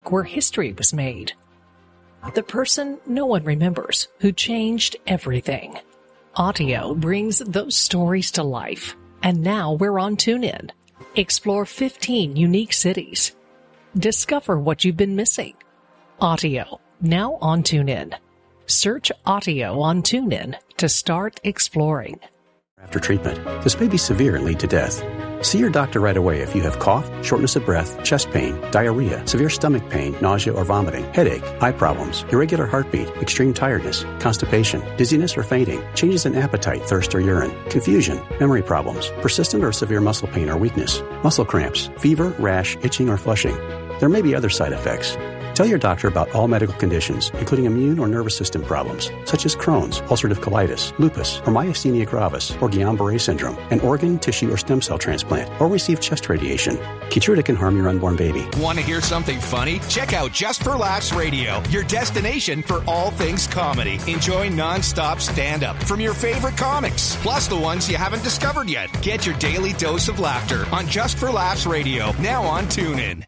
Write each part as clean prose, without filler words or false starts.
park where history was made. The person no one remembers who changed everything. Audio brings those stories to life. And now we're on TuneIn. Explore 15 unique cities. Discover what you've been missing. Audio, now on TuneIn. Search Audio on TuneIn to start exploring. After treatment, this may be severe and lead to death. See your doctor right away if you have cough, shortness of breath, chest pain, diarrhea, severe stomach pain, nausea or vomiting, headache, eye problems, irregular heartbeat, extreme tiredness, constipation, dizziness or fainting, changes in appetite, thirst or urine, confusion, memory problems, persistent or severe muscle pain or weakness, muscle cramps, fever, rash, itching or flushing. There may be other side effects. Tell your doctor about all medical conditions, including immune or nervous system problems, such as Crohn's, ulcerative colitis, lupus, or myasthenia gravis, or Guillain-Barré syndrome, an organ, tissue, or stem cell transplant, or receive chest radiation. Keytruda can harm your unborn baby. Want to hear something funny? Check out Just for Laughs Radio, your destination for all things comedy. Enjoy non-stop stand-up from your favorite comics, plus the ones you haven't discovered yet. Get your daily dose of laughter on Just for Laughs Radio, now on TuneIn.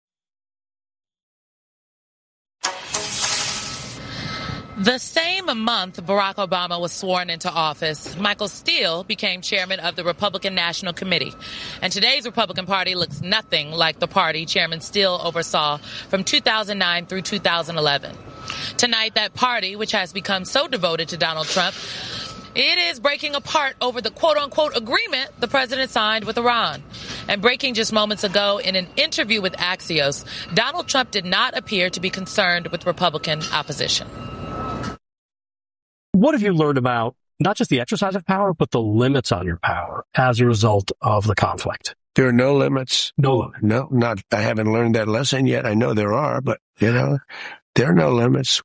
The same month Barack Obama was sworn into office, Michael Steele became chairman of the Republican National Committee. And today's Republican Party looks nothing like the party Chairman Steele oversaw from 2009 through 2011. Tonight, that party, which has become so devoted to Donald Trump, it is breaking apart over the quote-unquote agreement the president signed with Iran. And breaking just moments ago in an interview with Axios, Donald Trump did not appear to be concerned with Republican opposition. What have you learned about not just the exercise of power, but the limits on your power as a result of the conflict? There are no limits. No limits. No, not. I haven't learned that lesson yet. I know there are, but, there are no limits.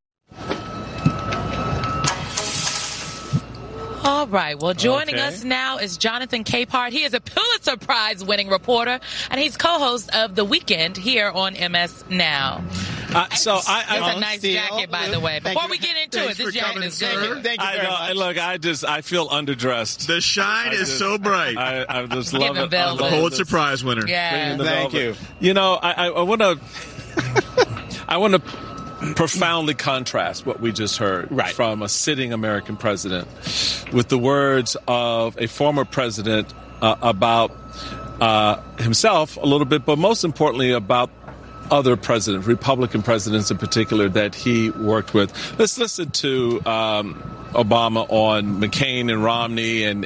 All right. Well, joining us now is Jonathan Capehart. He is a Pulitzer Prize-winning reporter, and he's co-host of The Weekend here on MS Now. It's a nice jacket, by the way. Before we get into it, this jacket is good. Thank you very much. Look, I feel underdressed. The shine is so bright. I just love it. The Pulitzer Prize winner. Yeah. Thank you. I want to profoundly contrast what we just heard from a sitting American president with the words of a former president about himself a little bit, but most importantly about other presidents, Republican presidents in particular, that he worked with. Let's listen to Obama on McCain and Romney and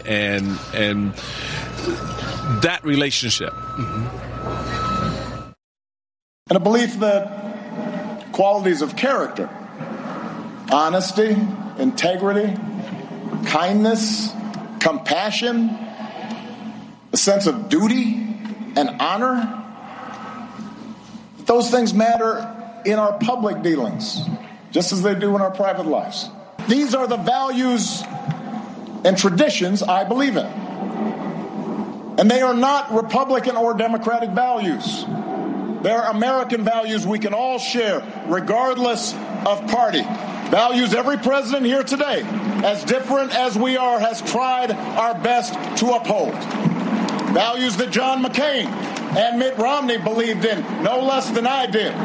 that relationship. Mm-hmm. And a belief that qualities of character, honesty, integrity, kindness, compassion, a sense of duty and honor, those things matter in our public dealings, just as they do in our private lives. These are the values and traditions I believe in. And they are not Republican or Democratic values. They're American values we can all share, regardless of party. Values every president here today, as different as we are, has tried our best to uphold. Values that John McCain and Mitt Romney believed in no less than I did.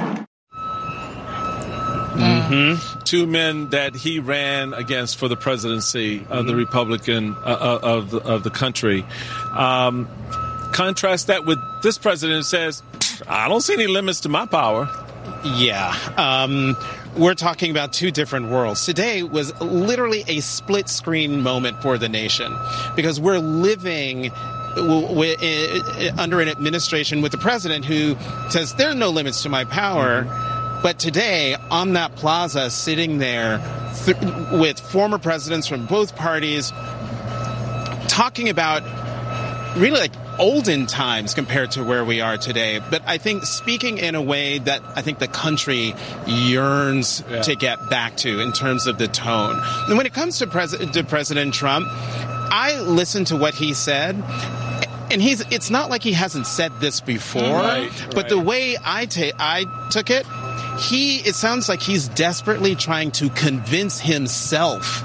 Mm-hmm. Two men that he ran against for the presidency of the Republican of the country. Contrast that with this president who says, I don't see any limits to my power. Yeah. We're talking about two different worlds. Today was literally a split screen moment for the nation because we're living under an administration with a president who says there are no limits to my power. But today, on that plaza, sitting there with former presidents from both parties, talking about really like olden times compared to where we are today. But I think speaking in a way that I think the country yearns to get back to in terms of the tone. And when it comes to President Trump, I listened to what he said. And it's not like he hasn't said this before, but the way I took it, it sounds like he's desperately trying to convince himself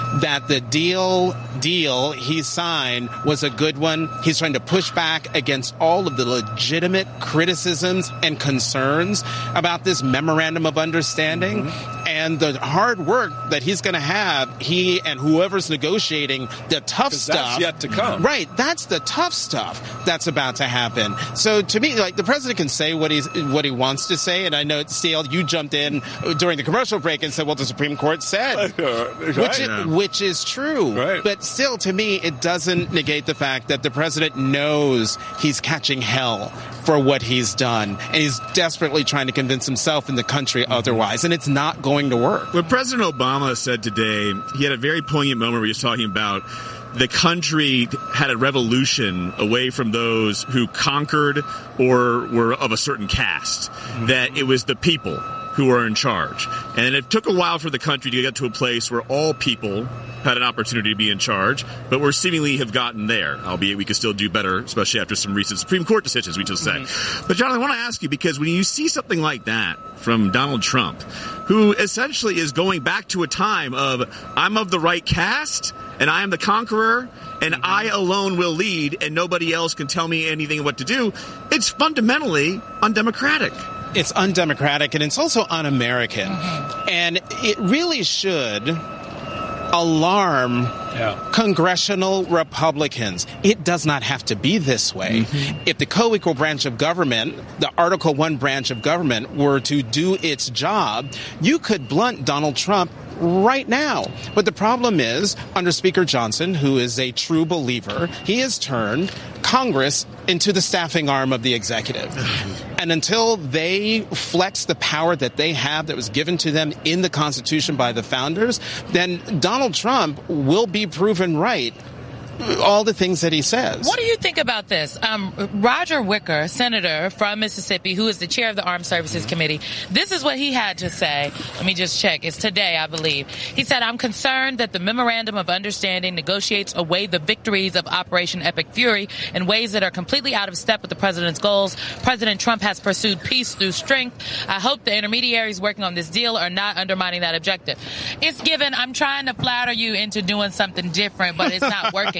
that the deal he signed was a good one. He's trying to push back against all of the legitimate criticisms and concerns about this memorandum of understanding. And the hard work that he's going to have, he and whoever's negotiating the tough stuff. That's yet to come. Right. That's the tough stuff that's about to happen. So to me, like, the president can say what he wants to say. And I know, Steele, you jumped in during the commercial break and said, well, the Supreme Court said, which is true. Right. But still, to me, it doesn't negate the fact that the president knows he's catching hell for what he's done. And he's desperately trying to convince himself and the country otherwise. And it's not going to work. What President Obama said today, he had a very poignant moment where he was talking about the country had a revolution away from those who conquered or were of a certain caste, that it was the people who are in charge. And it took a while for the country to get to a place where all people had an opportunity to be in charge, but we're seemingly have gotten there, albeit we could still do better, especially after some recent Supreme Court decisions we just said. But John, I want to ask you, because when you see something like that from Donald Trump, who essentially is going back to a time of, I'm of the right caste, and I am the conqueror, and I alone will lead, and nobody else can tell me anything what to do, it's fundamentally undemocratic. It's undemocratic, and it's also un-American. And it really should alarm congressional Republicans. It does not have to be this way. If the co-equal branch of government, the Article I branch of government, were to do its job, you could blunt Donald Trump right now. But the problem is, under Speaker Johnson, who is a true believer, he has turned Congress into the staffing arm of the executive. And until they flex the power that they have that was given to them in the Constitution by the founders, then Donald Trump will be proven right all the things that he says. What do you think about this? Roger Wicker, senator from Mississippi, who is the chair of the Armed Services Committee, this is what he had to say. Let me just check. It's today, I believe. He said, I'm concerned that the Memorandum of Understanding negotiates away the victories of Operation Epic Fury in ways that are completely out of step with the president's goals. President Trump has pursued peace through strength. I hope the intermediaries working on this deal are not undermining that objective. It's given, I'm trying to flatter you into doing something different, but it's not working.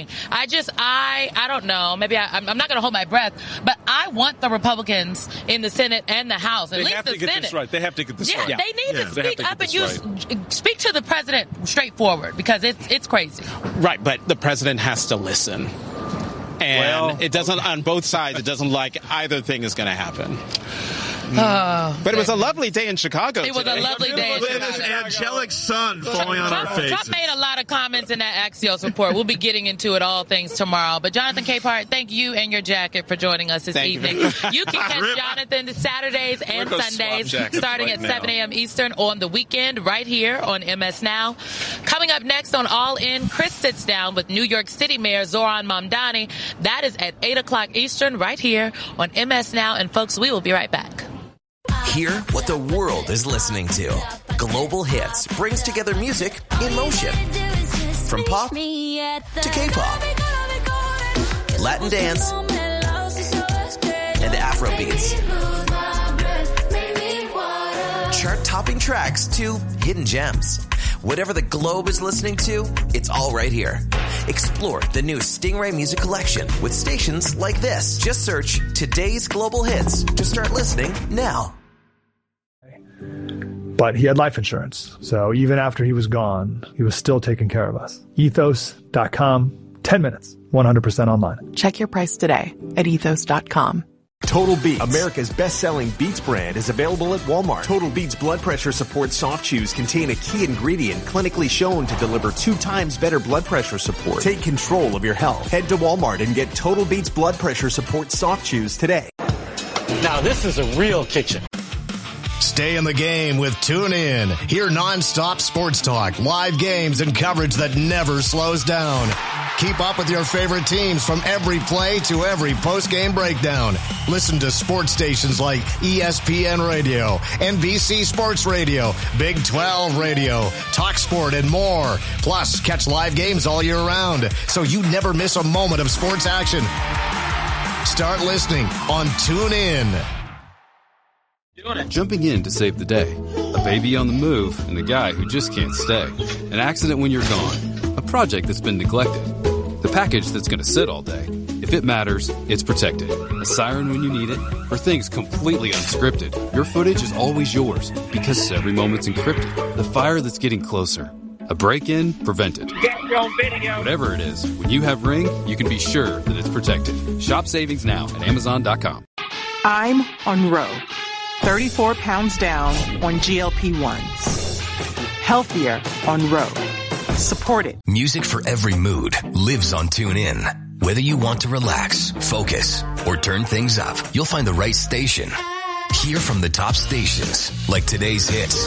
I don't know. Maybe I'm not going to hold my breath, but I want the Republicans in the Senate and the House, at least the Senate. They have to get this right. They have to get this right. They need to speak up and speak to the president straightforward, because it's crazy. Right, but the president has to listen. And it doesn't, on both sides, it doesn't like either thing is going to happen. But it was a lovely day in Chicago. It was a lovely day in Chicago. This angelic sun falling on our faces. Trump made a lot of comments in that Axios report. We'll be getting into it, all things, tomorrow. But Jonathan Capehart, thank you and your jacket for joining us this evening. You can catch Jonathan Saturdays and Sundays starting at 7 a.m. Eastern on the weekend right here on MS Now. Coming up next on All In, Chris sits down with New York City Mayor Zohran Mamdani. That is at 8 o'clock Eastern right here on MS Now. And folks, we will be right back. Hear what the world is listening to. Global Hits brings together music in motion. From pop to K-pop, Latin dance, and Afro beats. Chart-topping tracks to hidden gems. Whatever the globe is listening to, it's all right here. Explore the new Stingray Music Collection with stations like this. Just search Today's Global Hits to start listening now. But he had life insurance. So even after he was gone, he was still taking care of us. Ethos.com, 10 minutes, 100% online. Check your price today at ethos.com. Total Beats, America's best-selling Beats brand, is available at Walmart. Total Beats blood pressure support soft chews contain a key ingredient clinically shown to deliver 2 times better blood pressure support. Take control of your health. Head to Walmart and get Total Beats blood pressure support soft chews today. Now this is a real kitchen. Stay in the game with TuneIn. Hear nonstop sports talk, live games, and coverage that never slows down. Keep up with your favorite teams from every play to every post-game breakdown. Listen to sports stations like ESPN Radio, NBC Sports Radio, Big 12 Radio, TalkSport, and more. Plus, catch live games all year round, so you never miss a moment of sports action. Start listening on TuneIn. Jumping in to save the day, a baby on the move, and a guy who just can't stay, an accident when you're gone. project that's been neglected. The package that's going to sit all day. If it matters, it's protected. A siren when you need it. For things completely unscripted, your footage is always yours because every moment's encrypted. The fire that's getting closer. A break-in prevented. Get your video. Whatever it is, when you have Ring, you can be sure that it's protected. Shop savings now at Amazon.com. I'm on Ro. 34 pounds down on GLP-1s. Healthier on Ro. Support it. Music for every mood lives on TuneIn. Whether you want to relax, focus, or turn things up, you'll find the right station. Hear from the top stations like today's hits,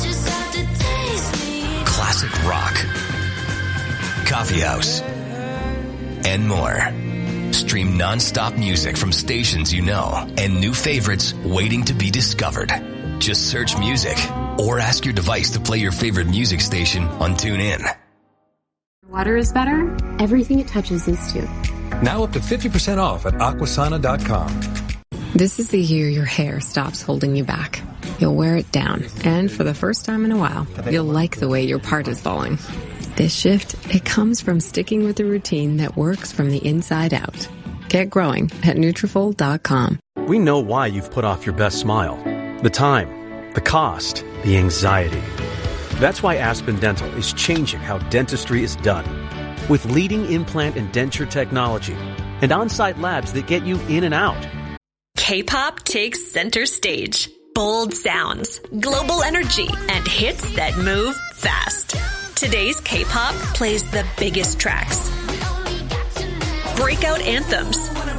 classic rock, coffee house, and more. Stream non-stop music from stations you know and new favorites waiting to be discovered. Just search music or ask your device to play your favorite music station on TuneIn. Water is better. Everything it touches is too. Now up to 50% off at Aquasana.com. This is the year your hair stops holding you back. You'll wear it down, and for the first time in a while, you'll like the way your part is falling. This shift, it comes from sticking with a routine that works from the inside out. Get growing at Nutrafol.com. We know why you've put off your best smile. The time, the cost, the anxiety. That's why Aspen Dental is changing how dentistry is done. With leading implant and denture technology and on-site labs that get you in and out. K-pop takes center stage. Bold sounds, global energy, and hits that move fast. Today's K-pop plays the biggest tracks, breakout anthems,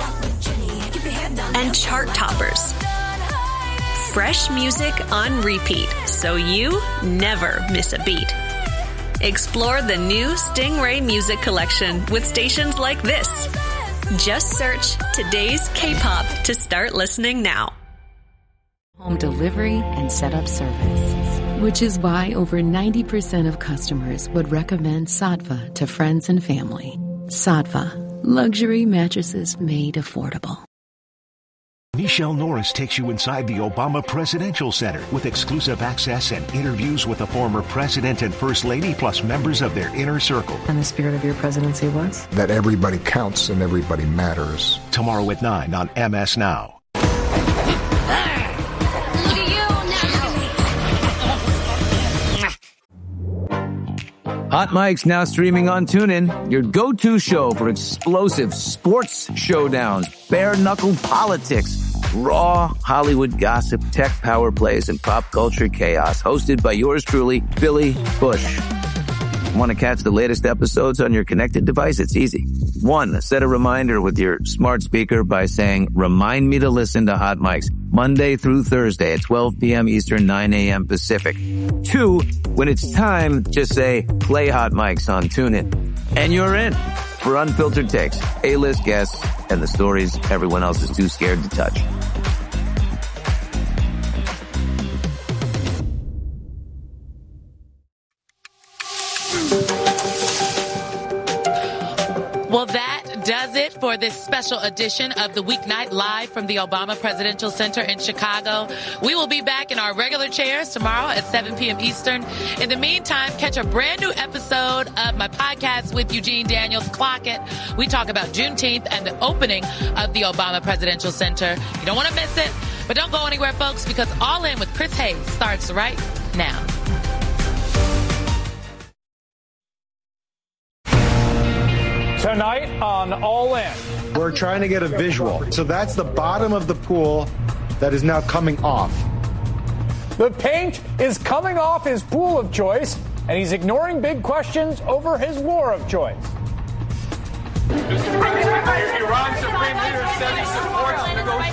and chart toppers. Fresh music on repeat, so you never miss a beat. Explore the new Stingray Music Collection with stations like this. Just search today's K-pop to start listening now. Home delivery and setup service, which is why over 90% of customers would recommend Saatva to friends and family. Saatva, luxury mattresses made affordable. Nichelle Norris takes you inside the Obama Presidential Center with exclusive access and interviews with the former president and first lady, plus members of their inner circle. And the spirit of your presidency was? That everybody counts and everybody matters. Tomorrow at 9 on MS Now. Hot Mic's now streaming on TuneIn, your go-to show for explosive sports showdowns, bare-knuckle politics, raw Hollywood gossip, tech power plays, and pop culture chaos. Hosted by yours truly, Billy Bush. Want to catch the latest episodes on your connected device? It's easy. 1, set a reminder with your smart speaker by saying, "Remind me to listen to Hot Mics Monday through Thursday at 12 p.m. Eastern, 9 a.m. Pacific." 2, when it's time, just say, "Play Hot Mics on TuneIn." And you're in for unfiltered takes, A-list guests, and the stories everyone else is too scared to touch. Well, that does it for this special edition of the Weeknight Live from the Obama Presidential Center in Chicago. We will be back in our regular chairs tomorrow at 7 p.m. Eastern. In the meantime, catch a brand new episode of my podcast with Eugene Daniels, Clock It. We talk about Juneteenth and the opening of the Obama Presidential Center. You don't want to miss it, but don't go anywhere, folks, because All In with Chris Hayes starts right now. Tonight on All In, we're trying to get a visual. So that's the bottom of the pool that is now coming off. The paint is coming off his pool of choice, and he's ignoring big questions over his war of choice. Mr. President, Iran's supreme leader said he supports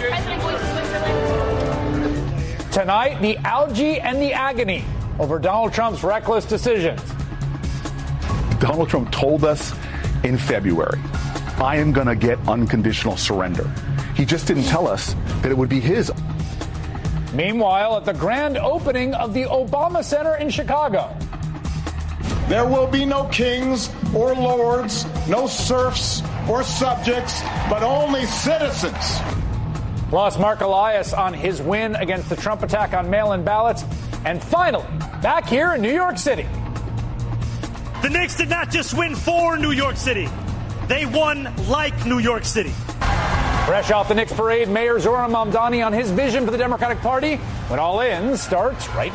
negotiations. Tonight, the algae and the agony over Donald Trump's reckless decisions. Donald Trump told us in February, I am going to get unconditional surrender. He just didn't tell us that it would be his. Meanwhile, at the grand opening of the Obama Center in Chicago, there will be no kings or lords, no serfs or subjects, but only citizens. Plus, Mark Elias on his win against the Trump attack on mail-in ballots. And finally, back here in New York City, The Knicks did not just win for New York City. They won like New York City. Fresh off the Knicks parade, Mayor Zohran Mamdani on his vision for the Democratic Party. When All In starts right now.